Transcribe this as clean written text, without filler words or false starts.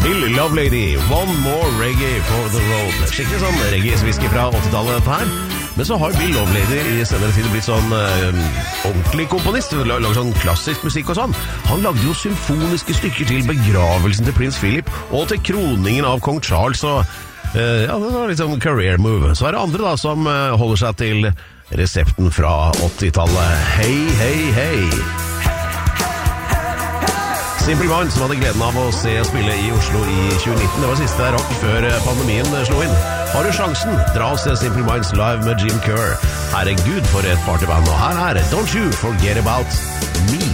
Bill Lovelady, One More Reggae for the Road. Skikkelig sånn reggae-sviske fra 80-tallet dette her. Men så har Bill Lovelady i senere tid blitt sånn ordentlig komponist. Lager sånn klassisk musikk og sånn. Han lagde jo symfoniske stykker til begravelsen til prins Philip og til kroningen av kong Charles. Og ja, det var litt sånn career move. Så er det andre da som holder seg til resepten fra 80-tallet. Hei, hei, hei. Simple Minds, som hadde gleden av å se spille i Oslo i 2019. Det var siste rock før pandemien slo inn. Har du sjansen? Dra og se Simple Minds live med Jim Kerr. Herregud for et partyband. Og her er Don't You Forget About Me.